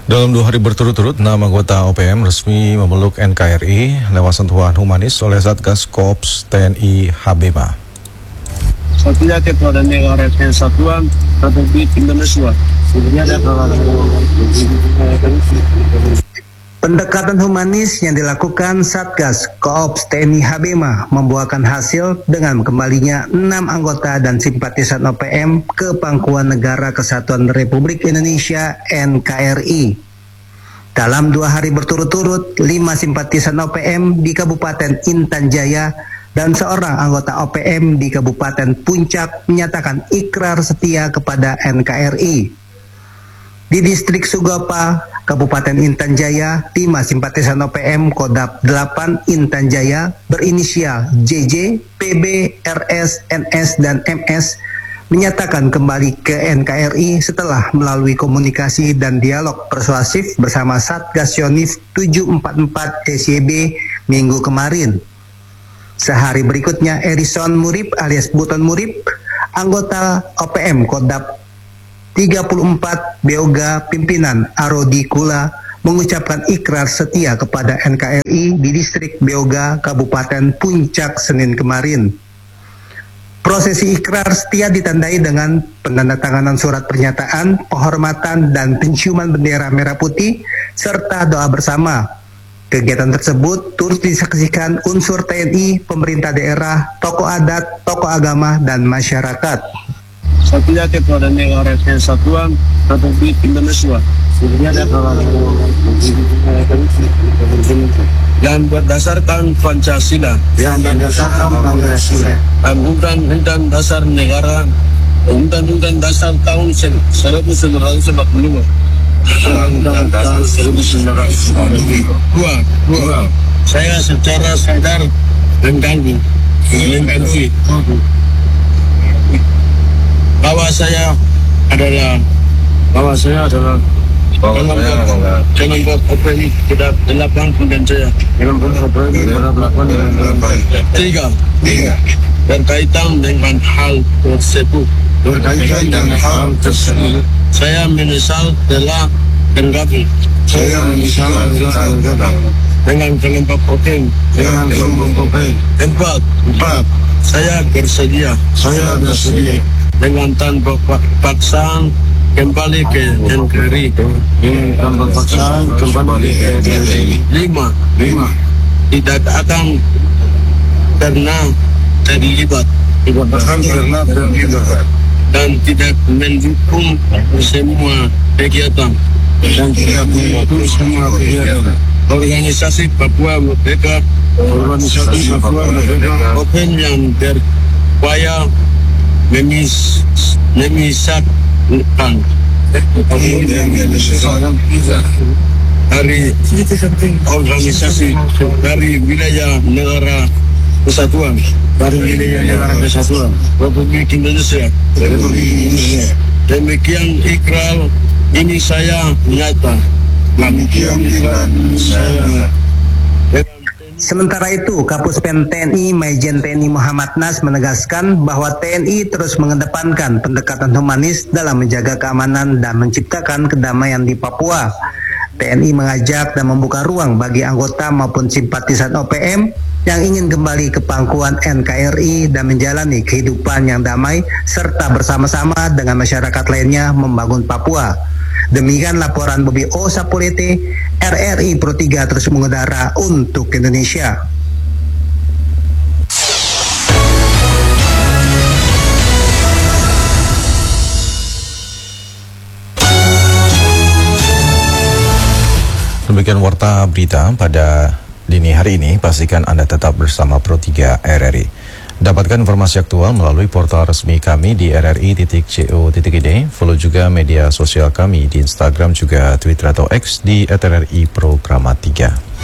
Dalam 2 hari berturut-turut, 6 anggota OPM resmi memeluk NKRI lewat sentuhan humanis oleh Satgas Kops TNI Habema. Satunya kepada negara kesatuan Republik Indonesia. Pendekatan humanis yang dilakukan Satgas Kops TNI Habema membuahkan hasil dengan kembalinya 6 anggota dan simpatisan OPM ke Pangkuan Negara Kesatuan Republik Indonesia NKRI. Dalam 2 hari berturut-turut, 5 simpatisan OPM di Kabupaten Intan Jaya dan seorang anggota OPM di Kabupaten Puncak menyatakan ikrar setia kepada NKRI. Di distrik Sugapa, Kabupaten Intan Jaya, 5 simpatisan OPM Kodap 8 Intan Jaya berinisial JJ, PB, RS, NS, dan MS menyatakan kembali ke NKRI setelah melalui komunikasi dan dialog persuasif bersama Satgas Yonif 744 TCB minggu kemarin. Sehari berikutnya, Erison Murib alias Buton Murib, anggota OPM Kodap 34 Beoga pimpinan Arodi Kula mengucapkan ikrar setia kepada NKRI di distrik Beoga, Kabupaten Puncak Senin kemarin. Prosesi ikrar setia ditandai dengan penandatanganan surat pernyataan, penghormatan, dan penciuman bendera merah putih, serta doa bersama. Kegiatan tersebut turut disaksikan unsur TNI, pemerintah daerah, tokoh adat, tokoh agama, dan masyarakat. Satunya kepada negara kesatuan Republik Indonesia dan berdasarkan Pancasila dan Undang-Undang Dasar Negara, Undang-Undang Dasar tahun 1945. Saya secara sadar mengganggu bahwa saya adalah kelompok OPM Kodap 8 Intan Jaya. Tiga, berkaitan dengan hal tersebut. Saya menyesal telah bergabung dengan kelompok OPM. Empat, saya bersedia dengan tanpa paksaan kembali ke NKRI. 5, tidak akan pernah terlibat dan tidak mendukung semua kegiatan organisasi Papua Merdeka, OPM yang berupaya memisahkan dari organisasi dari wilayah negara kesatuan Republik Indonesia. Demikian ikrar ini saya nyata. Sementara itu, Kapuspen TNI Majen TNI Muhammad Nas menegaskan bahwa TNI terus mengedepankan pendekatan humanis dalam menjaga keamanan dan menciptakan kedamaian di Papua. TNI mengajak dan membuka ruang bagi anggota maupun simpatisan OPM yang ingin kembali ke pangkuan NKRI dan menjalani kehidupan yang damai serta bersama-sama dengan masyarakat lainnya membangun Papua. Demikian laporan Bobi O. Sapulete, RRI Pro 3 terus mengudara untuk Indonesia. Demikian warta berita pada dini hari ini. Pastikan Anda tetap bersama Pro 3 RRI. Dapatkan informasi aktual melalui portal resmi kami di rri.co.id. Follow juga media sosial kami di Instagram juga Twitter atau X di @rri Programa 3.